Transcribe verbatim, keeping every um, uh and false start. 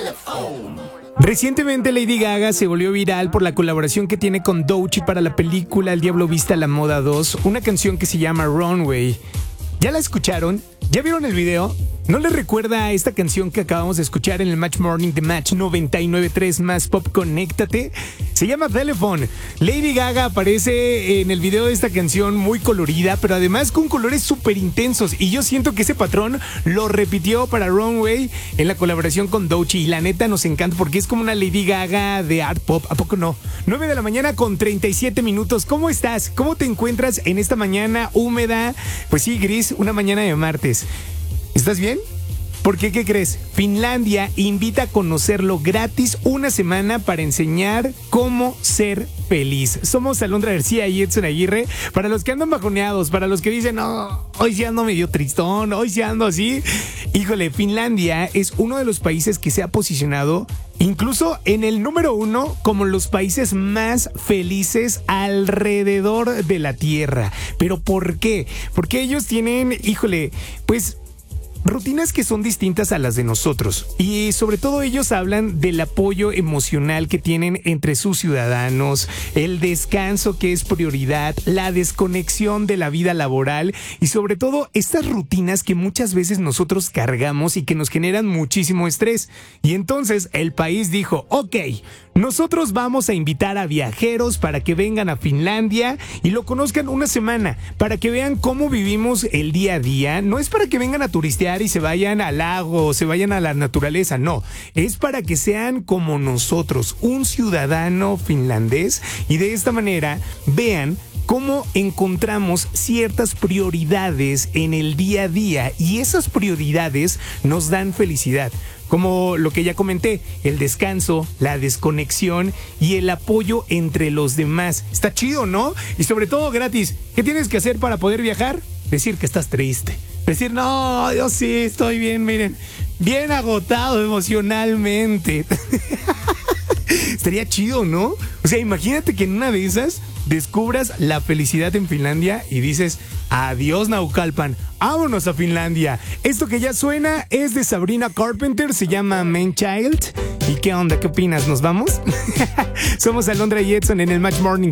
Recientemente Lady Gaga se volvió viral por la colaboración que tiene con Doechii para la película El Diablo Viste a la Moda dos, una canción que se llama Runway. ¿Ya la escucharon? ¿Ya vieron el video? ¿No les recuerda a esta canción que acabamos de escuchar en el Match Morning de Match noventa y nueve punto tres Más Pop Conéctate? Se llama Telephone. Lady Gaga aparece en el video de esta canción muy colorida, pero además con colores súper intensos. Y yo siento que ese patrón lo repitió para Runway en la colaboración con Doechii. Y la neta nos encanta porque es como una Lady Gaga de art pop. ¿A poco no? nueve de la mañana con treinta y siete minutos. ¿Cómo estás? ¿Cómo te encuentras en esta mañana húmeda? Pues sí, gris, una mañana de martes. ¿Estás bien? ¿Por qué? ¿Qué crees? Finlandia invita a conocerlo gratis una semana para enseñar cómo ser feliz. Somos Alondra García y Edson Aguirre. Para los que andan bajoneados, para los que dicen, no, hoy sí ando medio tristón, hoy sí ando así. Híjole, Finlandia es uno de los países que se ha posicionado incluso en el número uno como los países más felices alrededor de la Tierra. ¿Pero por qué? Porque ellos tienen, híjole, pues rutinas que son distintas a las de nosotros, y sobre todo ellos hablan del apoyo emocional que tienen entre sus ciudadanos, el descanso que es prioridad, la desconexión de la vida laboral y sobre todo estas rutinas que muchas veces nosotros cargamos y que nos generan muchísimo estrés. Y entonces el país dijo, ok, nosotros vamos a invitar a viajeros para que vengan a Finlandia y lo conozcan una semana, para que vean cómo vivimos el día a día. No es para que vengan a turistear y se vayan al lago o se vayan a la naturaleza, no, es para que sean como nosotros, un ciudadano finlandés, y de esta manera vean cómo encontramos ciertas prioridades en el día a día y esas prioridades nos dan felicidad. Como lo que ya comenté, el descanso, la desconexión y el apoyo entre los demás. Está chido, ¿no? Y sobre todo gratis. ¿Qué tienes que hacer para poder viajar? Decir que estás triste. Decir, no, yo sí estoy bien, miren, bien agotado emocionalmente. Estaría chido, ¿no? O sea, imagínate que en una de esas descubras la felicidad en Finlandia y dices, adiós Naucalpan, vámonos a Finlandia. Esto que ya suena es de Sabrina Carpenter, se llama Man Child. ¿Y qué onda? ¿Qué opinas? ¿Nos vamos? Somos Alondra y Edson en el Match Morning.